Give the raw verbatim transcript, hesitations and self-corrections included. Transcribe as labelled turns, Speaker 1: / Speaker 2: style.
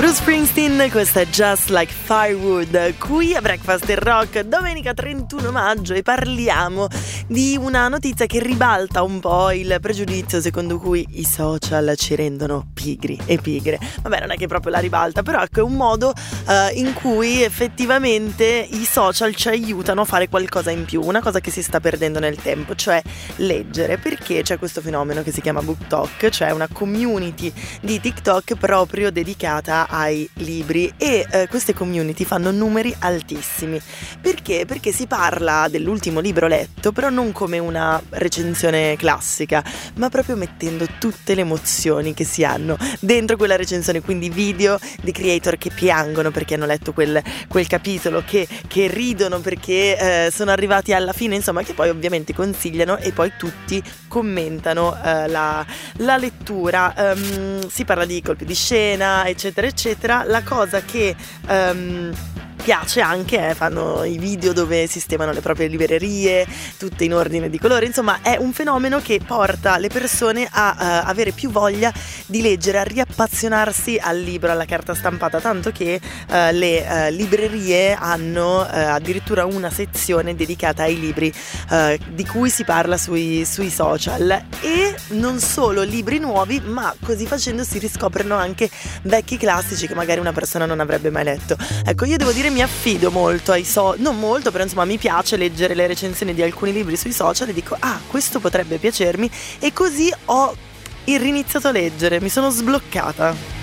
Speaker 1: Bruce Springsteen, questa è Just Like Firewood, qui a Breakfast in Rock, domenica trentuno maggio, e parliamo di una notizia che ribalta un po' il pregiudizio secondo cui i social ci rendono pigri e pigre. Vabbè, non è che proprio la ribalta, però ecco, è un modo uh, in cui effettivamente i social ci aiutano a fare qualcosa in più, una cosa che si sta perdendo nel tempo, cioè leggere, perché c'è questo fenomeno che si chiama BookTok, cioè una community di TikTok proprio dedicata ai libri, e eh, queste community fanno numeri altissimi. Perché? Perché si parla dell'ultimo libro letto, però non come una recensione classica, ma proprio mettendo tutte le emozioni che si hanno dentro quella recensione, quindi video di creator che piangono perché hanno letto quel, quel capitolo, che, che ridono perché eh, sono arrivati alla fine, insomma, che poi ovviamente consigliano, e poi tutti commentano eh, la, la lettura. Um, si parla di colpi di scena, eccetera eccetera. La cosa che um, piace anche è fanno i video dove sistemano le proprie librerie, tutte in ordine di colore. Insomma, è un fenomeno che porta le persone a uh, avere più voglia di leggere, a riappassionarsi al libro, alla carta stampata, tanto che uh, le uh, librerie hanno uh, addirittura una sezione dedicata ai libri uh, di cui si parla sui, sui social. E non solo libri nuovi, ma così facendo si riscoprono anche vecchi classici che magari una persona non avrebbe mai letto. Ecco, io devo dire mi affido molto ai social, non molto, però insomma mi piace leggere le recensioni di alcuni libri sui social e dico ah, questo potrebbe piacermi, e così ho riniziato a leggere, mi sono sbloccata.